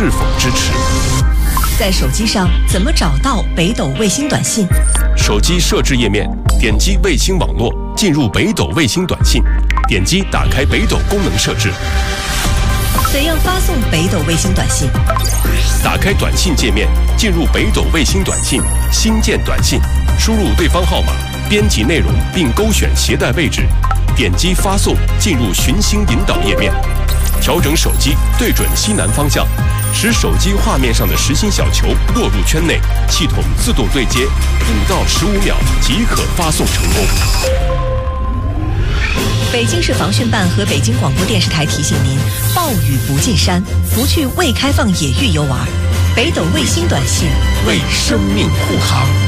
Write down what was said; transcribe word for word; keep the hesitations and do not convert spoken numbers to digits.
是否支持。 在手机上怎么找到北斗卫星短信？ 手机设置页面，点击卫星网络，进入北斗卫星短信，点击打开北斗功能设置。 怎样发送北斗卫星短信？ 打开短信界面，进入北斗卫星短信，新建短信，输入对方号码，编辑内容并勾选携带位置，点击发送，进入寻星引导页面，调整手机对准西南方向，使手机画面上的实心小球落入圈内，系统自动对接，五到十五秒即可发送成功。 北京市防汛办和北京广播电视台提醒您：暴雨不进山，不去未开放野域游玩。北斗卫星短信， 为生命护航。